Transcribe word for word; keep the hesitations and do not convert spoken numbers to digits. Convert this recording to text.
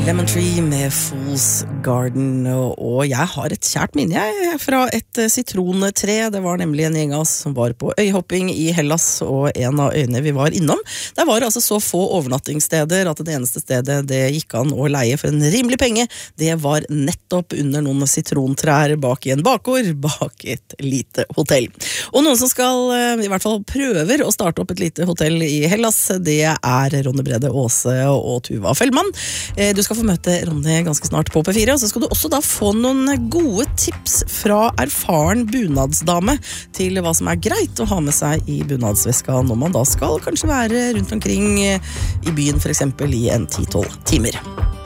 Lemon Tree med Fool's Garden, og jeg har et kjært minne jeg, fra et sitrontre. Det var nemlig en gjeng av oss som var på øyhopping i Hellas, og en av øyene vi var innom. Der var det altså så få overnattingssteder at det eneste stedet det gikk an å leie for en rimelig penge, det var nettopp under noen sitrontrær bak i en bakgård, bak et lite hotell. Og noen som skal, i hvert fall prøver å starte opp et lite hotell i Hellas, det er Ronny Brede Aase og Tuva Feldman. Du skal få møte Ronny ganske snart på P fire, og så skal du også da få noen gode tips fra erfaren bunadsdame til hva som er greit å ha med seg i bunadsveska når man da skal kanskje være rundt omkring i byen, for eksempel i en ti tolv timer.